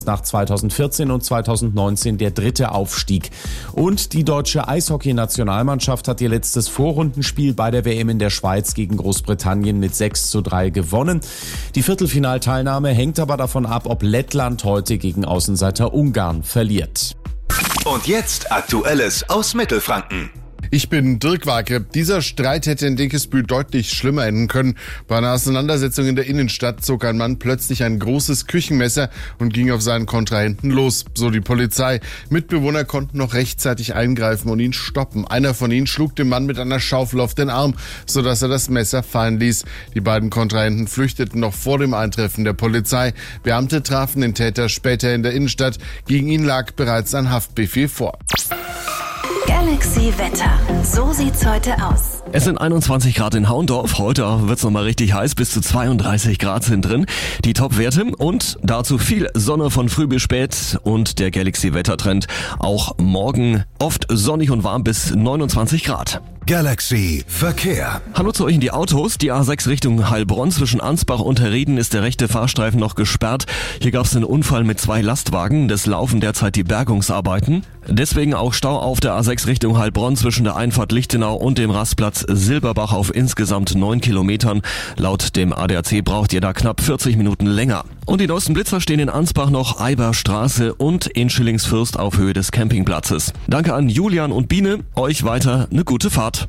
Nach 2014 und 2019 der dritte Aufstieg. Und die deutsche Eishockey-Nationalmannschaft hat ihr letztes Vorrundenspiel bei der WM in der Schweiz gegen Großbritannien mit 6:3 gewonnen. Die Viertelfinalteilnahme hängt aber davon ab, ob Lettland heute gegen Außenseiter Ungarn verliert. Und jetzt Aktuelles aus Mittelfranken. Ich bin Dirk Warke. Dieser Streit hätte in Dinkelsbühl deutlich schlimmer enden können. Bei einer Auseinandersetzung in der Innenstadt zog ein Mann plötzlich ein großes Küchenmesser und ging auf seinen Kontrahenten los, so die Polizei. Mitbewohner konnten noch rechtzeitig eingreifen und ihn stoppen. Einer von ihnen schlug dem Mann mit einer Schaufel auf den Arm, sodass er das Messer fallen ließ. Die beiden Kontrahenten flüchteten noch vor dem Eintreffen der Polizei. Beamte trafen den Täter später in der Innenstadt. Gegen ihn lag bereits ein Haftbefehl vor. Galaxy Wetter. So sieht's heute aus. Es sind 21 Grad in Haundorf. Heute wird's nochmal richtig heiß. Bis zu 32 Grad sind drin. Die Top-Werte und dazu viel Sonne von früh bis spät und der Galaxy-Wettertrend. Auch morgen oft sonnig und warm bis 29 Grad. Galaxy Verkehr. Hallo zu euch in die Autos. Die A6 Richtung Heilbronn zwischen Ansbach und Herrieden ist der rechte Fahrstreifen noch gesperrt. Hier gab es einen Unfall mit 2 Lastwagen. Es laufen derzeit die Bergungsarbeiten. Deswegen auch Stau auf der A6 Richtung Heilbronn zwischen der Einfahrt Lichtenau und dem Rastplatz Silberbach auf insgesamt 9 Kilometern. Laut dem ADAC braucht ihr da knapp 40 Minuten länger. Und die neuesten Blitzer stehen in Ansbach noch Eiberstraße und in Schillingsfürst auf Höhe des Campingplatzes. Danke an Julian und Biene. Euch weiter eine gute Fahrt.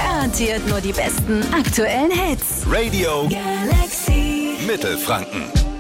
Garantiert nur die besten aktuellen Hits. Radio Galaxy Mittelfranken.